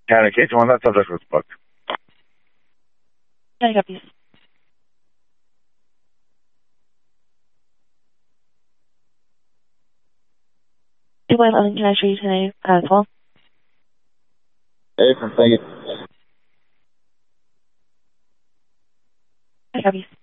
يعني كيف ما تقدر تطبق. I copy. What other can I show you today as well? Thank you. I copy.